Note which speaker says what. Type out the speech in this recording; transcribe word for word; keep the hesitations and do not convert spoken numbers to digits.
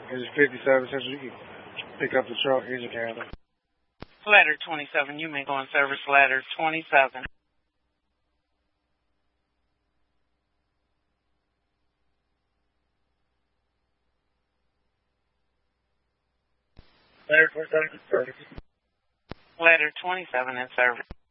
Speaker 1: It's fifty-seven Central. You can pick up the truck. Here's your calendar.
Speaker 2: Ladder twenty-seven, you may go on service ladder twenty-seven.
Speaker 1: Ladder twenty-seven in service.
Speaker 2: Ladder twenty-seven in service.